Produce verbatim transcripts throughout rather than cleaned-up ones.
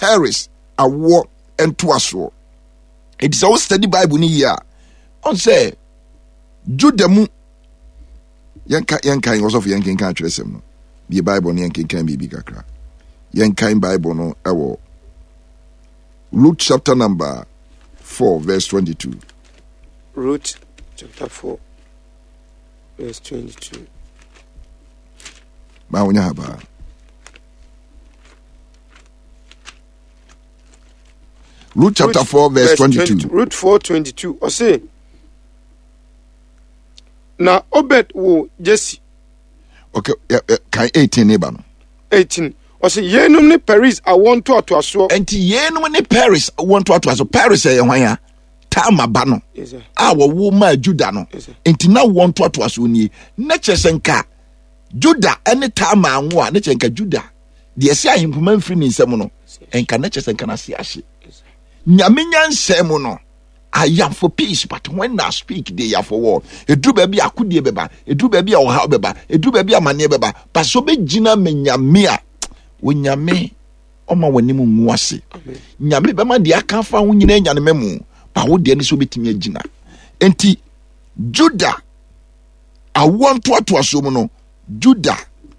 Paris awo ento aso. It is all study Bible ni here. On say Judah mu yanka yanka was of yankin kan atresem no. Bi Bible ni yankin kan bi bi kakra. Yankan Bible no ewo Luke chapter number four verse twenty-two. Luke chapter four verse twenty-two. Ma wonya haba. Luke chapter Luke, four verse, verse twenty-two. Luke four twenty-two. O say na Obed wo Jesse. Okay, yeah, yeah, kan eighteen neighbor no. eighteen. O say yenum ne Paris I want to to aso. Enti yenum ne Paris I want to to aso. Paris e hwan ya? Tama ba no. Yes sir. A wo wo ma Judah no. Yes sir. Enti na want to to aso ni. Na chesenka Judah ene Tama anwo a na chesenka Judah. De ese ahempoma mfiri ni nsem no. Enka na chesenka na se ahye. Nyame nyansem no. I am for peace, but when I speak, they are for war. A do baby, I could be beba. A do baby, or how beba. A do baby, a mania beba. But so be Gina menyamia. When yame, Oma wenimu mwasi. Nyame bema di akafa unyine nyane memu. Pa wo de ni so betimi Gina. Enti Judah. I want to to assume no. Judah.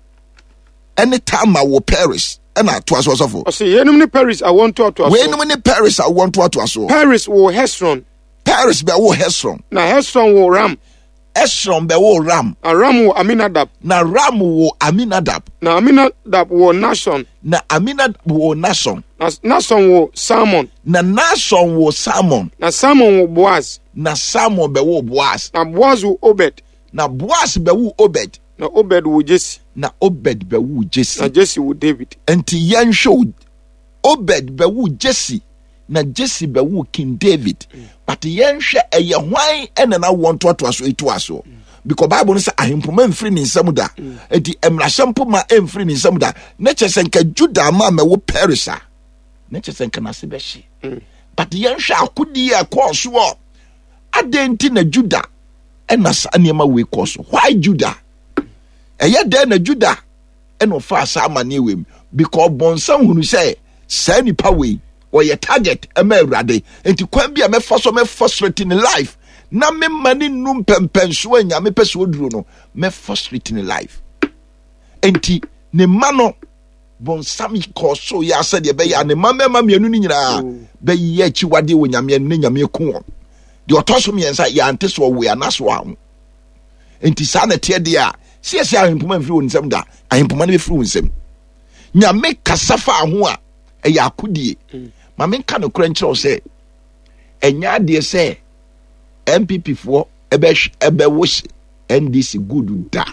Anytime I will perish. And I to aso for. I say yenum ne Paris I want to to aso. Yenum ne Paris I want to to aso. Paris wo Hezron. Paris be wo Hezron. Na Hezron wo Ram. Hezron be wo Ram. Na Ram wo Aminadab. Na Ram wo Aminadab. Na Aminadab wo Nashon. Na Aminadab wo Nashon. Na Nashon wo Salmon. Na Nashon wo Salmon. Na Salmon wo Boaz. Na Salmon be wo Boaz. Na Boaz wo Obed. Na Boaz be wo Obed. Na Obed wo Jesse. Na Obed be wo Jesse. Na Jesse wo David. Enti yan show Obed be wo Jesse. Na Jesse be wo King David. Mm. But yan hwe eye hwan ene na want to to aso etu aso. Mm. Because Bible say ahempoma mfiri ni nsam da. Enti emrahempo ma emfiri ni nsam da. Na chesenka Judah ma me wo Perisa. Na chesenka na se be hye. But yan hwe akodi e koso o. Adenti na Judah ena sa niema we koso. Why Judah? Eye de na Judah eno fa sa amane wem because bonsam hunu say sa nipa we or your target ema urade enti kwan bia me fa so me frustrate in life na me mani num pempenso anya me pese oduro no me frustrate in life enti ne mano bonsam ko so ya se de be ya ne mama ma mienu ni nyina be ye chi wade wo nyame ne nyame ku de otoso me yensa ya ante so we anaso ahu enti sa na tie de a si esi ahempoma mfiri wonsem da ahempoma ne be firi wonsem nyame kasafa ho a e ya akodie ma me nka no kora nkyerɛ sɛ enya de sɛ M P P fo ebe ebe wosh N D C good da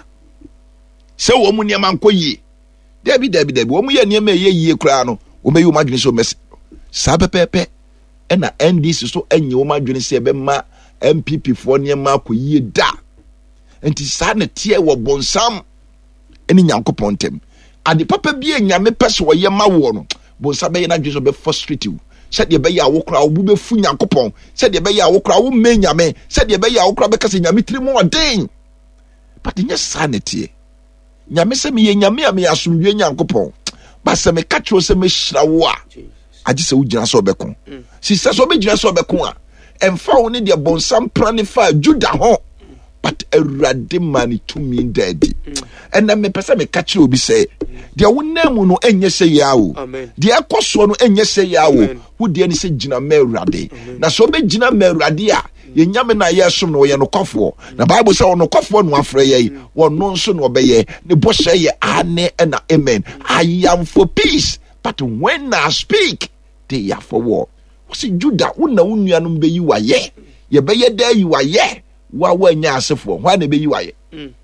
se wo mu niam anko yie debi debi debi wo mu ye niam ye yie kora no wo me yi wo madwene so mes sa pepepe e na N D C so enye wo madwene se ebe ma M P P fo niam akɔ yie da enti sa na tie wo bonsam eni nyankopɔn tem ade papa bi enyame pese wo ye ma wo no bonsam be na dwe so be frustrate you said ye be ya wo kra wo be fu nyankopɔn said ye be ya wo kra wo me nyame said ye be ya wo kra be kase nyame tiri mo den but nya sanity nyame se me ye nyame a me asomdwe nyankopɔn ba se me ka kyo se me hyira wo a agi se wo gyina so obekon si se so be gyina so obekon a emfa wo ne de bonsam plan fa Judah ho but erade mani to me daddy and na me pese me ka kyo obi se de wo namu no enye se ya wo de ekoso no enye se ya wo wo de ni se gina me urade na so be gina me urade a ye nyame na ye som no ye no kofo na Bible say no kofo no afre ye wo no nso no be ye ne bo hye ye ane na amen. I am for peace but when I speak they are for war. Wo se Judah wo na wo nuanom be yi wa ye ye be ye da yi wa ye wa wa nya asefo hwa na be yi wa ye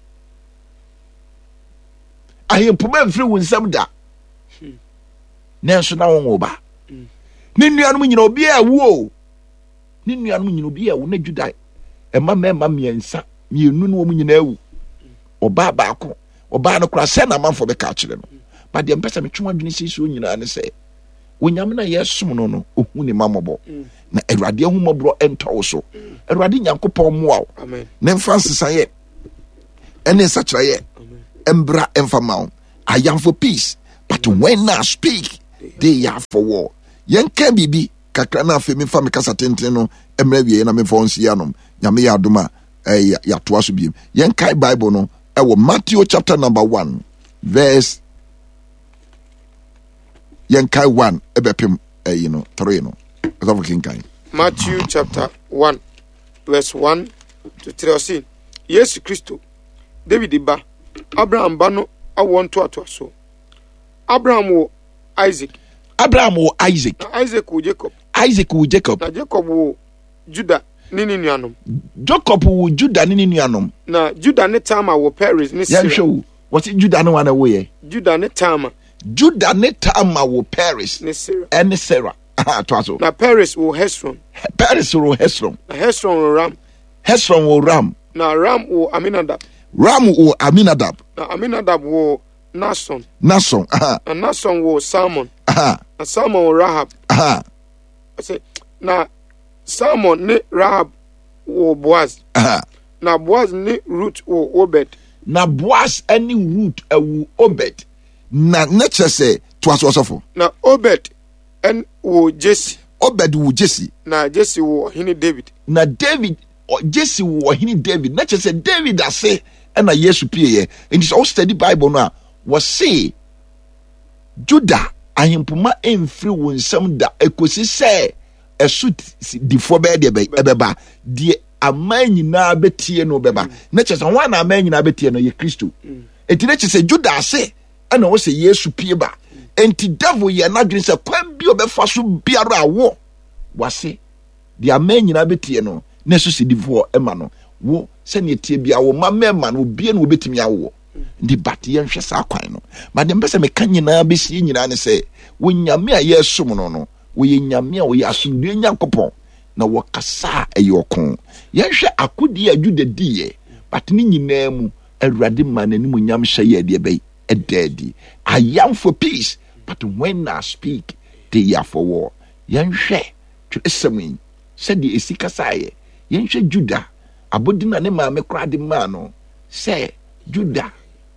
ahempoma mfiri wo nsam da nanso na wo ngoba ne nuanom nyina obi a wo ne nuanom nyina obi a wo na Judah ema mema miensa mienu no wo nyina awu oba baako oba no kura se na manfo be ka kire no ba de mpesa metwe adwene sisi nyina ne se wonyame na yesom no no ohu ne mamobo na Awurade ahumobro ento so Awurade nyankopɔn moa amen ne mfa nsesaye ene sachiraye embra emfa maun. I am for peace, but when I speak, they are for war. yen kan bibi kakra na afi me fa me kasa tenten no emra wie na me fa onsi anom nyame ya adoma eh ya to aso biem yen kai Bible no e wo Matthew chapter number one verse yen kai one e bepem eh you know three no of king kai Matthew chapter one verse one to three. Yes Christo David ba Abraham ba no awon to ato so Abraham wo Isaac Abraham wo Isaac na Isaac wo Jacob Isaac wo Jacob na Jacob wo Judah nini nuanom Jacob wo Judah nini nuanom na Judah ne Tamar wo Perez ne Sarah. Yan show what Judah no wana wo ye Judah ne Tamar Judah ne Tamar wo Perez ne Sarah and Sarah aha to aso na Perez wo Hezron Perez wo Hezron na Hezron wo Ram Hezron wo Ram na Ram wo Aminadab Ram wo Aminadab na Aminadab wo Nason Nason aha na Nason wo Salmon aha na Salmon wo Rahab aha I say na Salmon ne Rahab wo Boaz aha na Boaz ne Ruth wo Obed na Boaz any Ruth ewu Obed na nature say to aso osofo na Obed en wo Jesse Obed wo Jesse na Jesse wo hini David na David o Jesse wo hini David nature say David ase na Yesu pie ye and it's all study Bible no was say Judah ahimpuma emfiri wo nsam da ekosi say esu difo be de ebeba de aman nyina betie no beba nature say wan na aman nyina betie no ye Kristo enti nature say Judah ase na wo say Yesu pie ba enti devil ye na dwen say kwan bi obefa so biara wo wase de aman nyina betie no na so difo ema no wo se ne tie bia wo ma mema no bia no betimi awo ndi bat ye nhwe sa kwan no ma de mpese me kan nyina besi nyina ne se wo nyame a ye som no no wo ye nyame a wo ye asomdue nyankopon na wo kasa ayokon ye hwe akodi adwude diye bat ni nyina mu awurade man ani mu nyam hye ye de be edadi I am for peace but when I speak they are for war ye hwe twesemi se de esika saye ye hwe Judah abodina ne maame krade ma no se Judah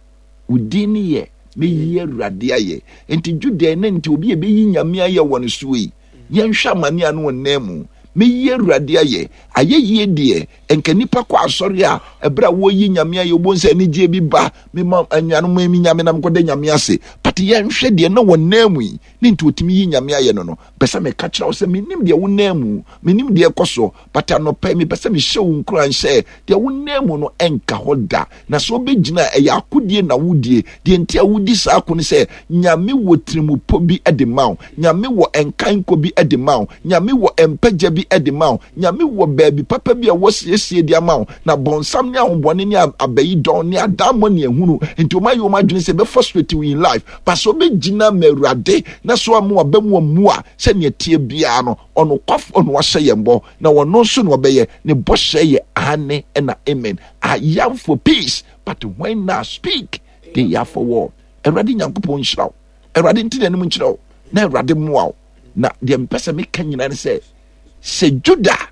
udini ye me ye Awurade aye enti Judah ne enti obi e be yi nyame aye won so yi ye hwa mane anu wonam me ye Awurade aye aye ye de enka nipa kwa asori a ebra wo yi nyame aye obonse ni je bi ba me ma anyanu ma mi nyame nam ko de nyame ase but ye nhwe de na wonam yi ne enti otimi yi nyame aye no no pesa me ka kira wo se menim de wonam menim de ekoso but anopa me pesa me hye wo nkura nhye de wonam no enka hoda na so begina e ya akodie na wudie de enti a wudi sa akone se nyame wo trimu po bi e de maw nyame wo enkan ko bi e de maw nyame wo empagya bi e de maw nyame wo baabi papa bi a wo siesie de maw na bonsam ne ahobone ne abayi don ne adamo ne ehunu enti o mayo ma dwene se be frustrate we in life but so begina mawurade na so amu abamu amu a se ne tie bia no ono kwaf ono wa hye yembo na wono so no beye ne bo hye ye ane na amen. I am for peace but when I speak they are for war. Erade nyankopon nhyiraw erade ntine ne mu nhyiraw na erade muaw na de mpese me kan nyina ne se se Judah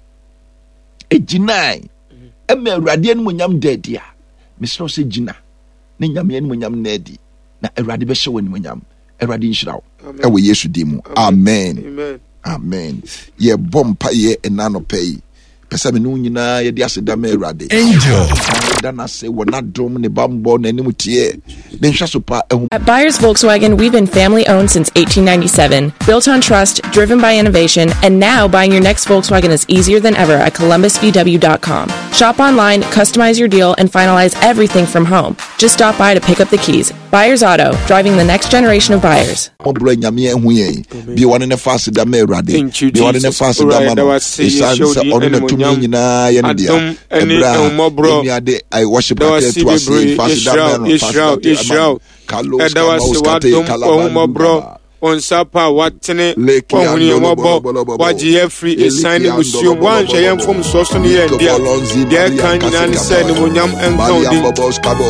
ejinai ema erade ne mu nyam dadia mesro se jina ne nyam ye ne mu nyam na adi na erade be hye woni mu nyam erade nhyiraw ewe Yesu dimu amen amen amen ye bompa ye enano pay pesa me no nyina ye de aseda ma erade angel dana se wona dom ne bambo na nim tie ne hwa so pa ehum. At Byers Volkswagen, we've been family owned since eighteen ninety-seven, built on trust, driven by innovation, and now buying your next Volkswagen is easier than ever at columbus v w dot com. Shop online, customize your deal, and finalize everything from home. Just stop by to pick up the keys. Byers Auto, driving the next generation of buyers. Obro nyame ehu ye bi wona ne fast da ma erade bi wona ne fast da ma no isansa ono na tumi nyina ye ne dia ebra mi ade I worship at to us fast da ma no Israel Israel edawa se wadom ohumobro onsapa watene ohuni mobo waji free esign musio wan hye mfom so so ne ye ndia de kan nyina ne se ne monyam enka odi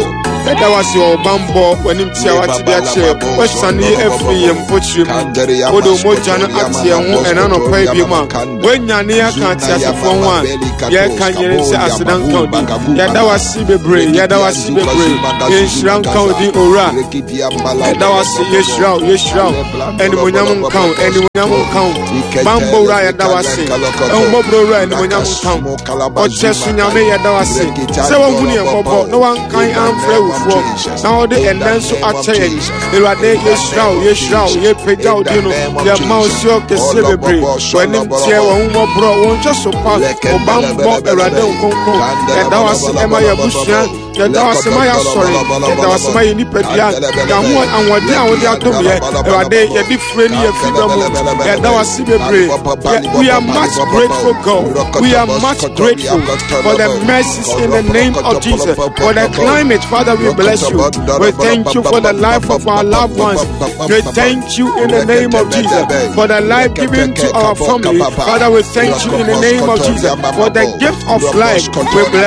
yɛda wase ɔbambɔ w'anim tia wate de akyerɛ wɔsane afiri yɛ mpɔkyerɛ mu wode mogya no ate yɛn ho ɛna nɔpa bi mu a woanyane aka ateasefoɔ ho a yɛka nyere sɛ aseda nka wo din yɛda wase bebree yɛda wase bebree yɛnhyira nka wo din owura yɛda wase yɛhyira wo yɛhyira wo animonyam nka wo animonyam nka wo bambɔ wura yɛda wase ɛhommɔborɔ wura animonyam nka wo ɔkyɛ so nyame yɛda wase sɛ woahunu yɛn mmɔbɔ na woankan amfrɛ awufoɔ na wode ɛnnɛ nso akyɛ yɛn awurade yɛhyira wo yɛhyira wo yɛpagya wo din no yɛma wo si ɔkɛseɛ bebree w'anim teɛ wɔhommɔborɔ wo nhyɛ so pa ɔbambɔ awurade nkonkron yɛda wase ɛma yɛabusua yɛda wase ma yɛasɔre yɛda wase ma yɛ nipadua yɛaho ahoɔden a wode adom yɛ awurade yɛde frɛ ne yɛfidɔ mu yɛda wase bebree we are much grateful God we are much grateful for the mercies in the name of Jesus for the climate Father we bless you we thank you for the life of our loved ones we thank you in the name of Jesus for the life given to our family Father we thank you in the name of Jesus for the gift of life we bless